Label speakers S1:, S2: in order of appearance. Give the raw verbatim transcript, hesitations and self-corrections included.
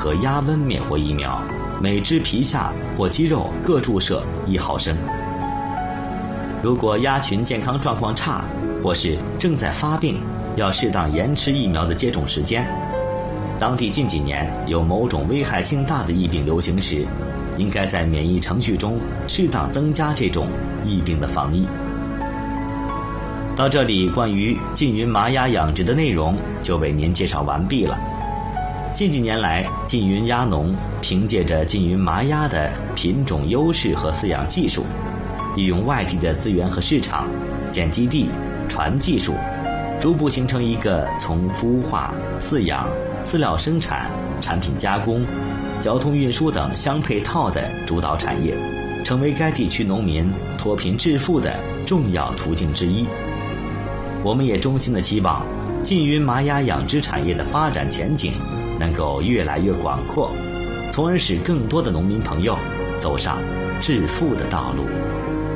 S1: 和鸭瘟灭活疫苗，每只皮下或肌肉各注射一毫升。如果鸭群健康状况差，或是正在发病，要适当延迟疫苗的接种时间。当地近几年有某种危害性大的疫病流行时，应该在免疫程序中适当增加这种疫病的防疫。到这里，关于缙云麻鸭养殖的内容就为您介绍完毕了。近几年来，缙云鸭农凭借着缙云麻鸭的品种优势和饲养技术，利用外地的资源和市场，建基地、传技术，逐步形成一个从孵化、饲养、饲料生产、产品加工、交通运输等相配套的主导产业，成为该地区农民脱贫致富的重要途径之一。我们也衷心的希望缙云麻鸭养殖产业的发展前景能够越来越广阔，从而使更多的农民朋友走上致富的道路。